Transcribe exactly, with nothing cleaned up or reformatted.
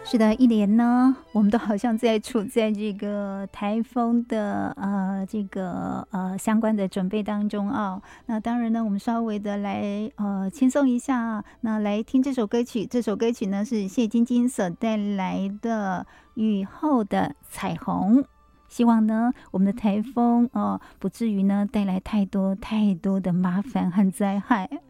是的，一年呢，我们都好像在处在这个台风的呃这个呃相关的准备当中啊。那当然呢，我们稍微的来呃轻松一下啊，那来听这首歌曲。这首歌曲呢是谢晶晶所带来的《雨后的彩虹》。希望呢，我们的台风哦、呃，不至于呢带来太多太多的麻烦和灾害。